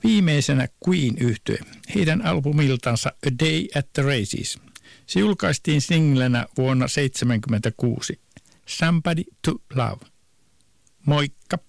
Viimeisenä Queen-yhtye, heidän albumiltansa A Day at the Races. Se julkaistiin singlenä vuonna 1976. Somebody to Love. Moikka!